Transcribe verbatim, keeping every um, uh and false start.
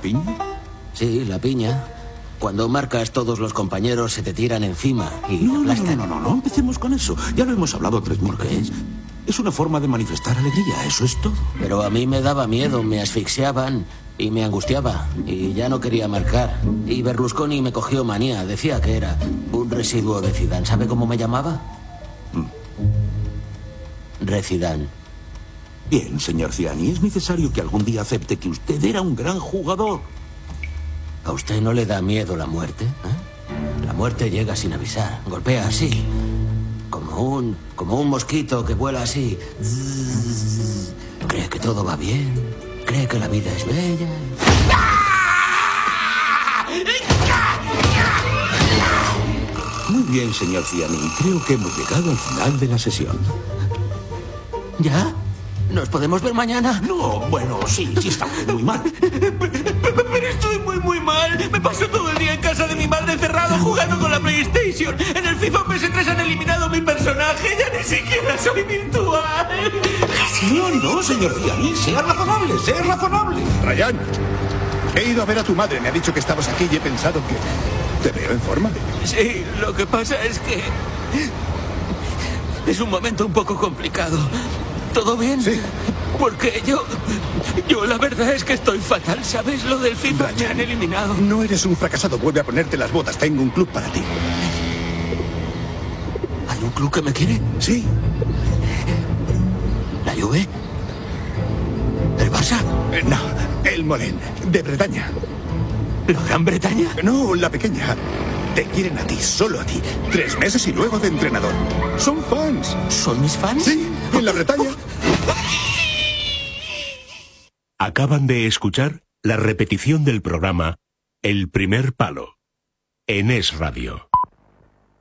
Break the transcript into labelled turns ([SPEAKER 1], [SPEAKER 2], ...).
[SPEAKER 1] piña?
[SPEAKER 2] Sí, la piña. Cuando marcas, todos los compañeros se te tiran encima y
[SPEAKER 1] no,
[SPEAKER 2] te aplastan.
[SPEAKER 1] No, no, no, no, no empecemos con eso. Ya lo hemos hablado tres mil veces. Es una forma de manifestar alegría, eso es todo.
[SPEAKER 2] Pero a mí me daba miedo, me asfixiaban y me angustiaba. Y ya no quería marcar. Y Berlusconi me cogió manía. Decía que era un residuo de Zidane. ¿Sabe cómo me llamaba?
[SPEAKER 1] Mm.
[SPEAKER 2] Rezidane.
[SPEAKER 1] Bien, señor Ziani, es necesario que algún día acepte que usted era un gran jugador.
[SPEAKER 2] ¿A usted no le da miedo la muerte? ¿Eh? La muerte llega sin avisar. Golpea así. Como un, como un mosquito que vuela así. Cree que todo va bien. Cree que la vida es bella.
[SPEAKER 1] Muy bien, señor Ziani. Creo que hemos llegado al final de la sesión.
[SPEAKER 2] ¿Ya? ¿Nos podemos ver mañana?
[SPEAKER 1] No, bueno, sí, sí está muy mal.
[SPEAKER 3] Pero estoy muy, muy mal. Me paso todo el día en casa de mi madre encerrado jugando con la PlayStation. En el FIFA P S tres han eliminado mi personaje. Ya ni siquiera soy virtual.
[SPEAKER 1] No, no, señor Ziani. Sea razonable, sea razonable.
[SPEAKER 4] Ryan, he ido a ver a tu madre. Me ha dicho que estabas aquí y he pensado que te veo en forma.
[SPEAKER 3] Sí, lo que pasa es que es un momento un poco complicado. ¿Todo bien?
[SPEAKER 4] Sí.
[SPEAKER 3] Porque yo... Yo la verdad es que estoy fatal, ¿sabes? Lo del FIFA
[SPEAKER 4] Ryan,
[SPEAKER 3] me han eliminado.
[SPEAKER 4] No eres un fracasado. Vuelve a ponerte las botas. Tengo un club para ti.
[SPEAKER 2] ¿Hay un club que me quiere?
[SPEAKER 4] Sí.
[SPEAKER 2] ¿La Juve? ¿El Barça?
[SPEAKER 4] Eh, no, el Molén, de Bretaña.
[SPEAKER 3] ¿La Gran Bretaña?
[SPEAKER 4] No, la pequeña. Te quieren a ti, solo a ti. Tres meses y luego de entrenador. Son fans.
[SPEAKER 2] ¿Son mis fans?
[SPEAKER 4] Sí, en la Bretaña.
[SPEAKER 5] Acaban de escuchar la repetición del programa El Primer Palo en Es Radio.